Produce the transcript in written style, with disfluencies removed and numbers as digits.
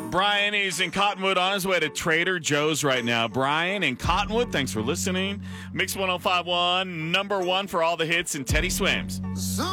Brian is in Cottonwood on his way to Trader Joe's right now. Brian in Cottonwood, thanks for listening. Mix 105.1, number one for all the hits, and Teddy Swims.